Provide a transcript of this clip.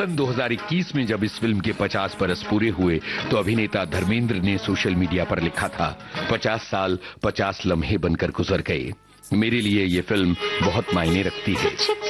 सन 2021 में जब इस फिल्म के 50 बरस पूरे हुए तो अभिनेता धर्मेंद्र ने सोशल मीडिया पर लिखा था, 50 साल 50 लम्हे बनकर गुजर गए। मेरे लिए ये फिल्म बहुत मायने रखती है।